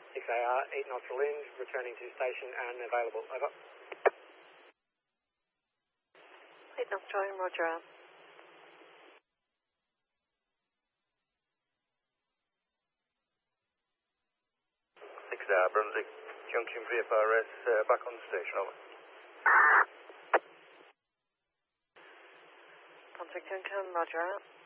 6AR, 8 knots for wind, returning to station and available. Over. 8 knots showing, roger out. Brunswick Junction VFRS, back on the station, over. Brunswick Junction, roger out.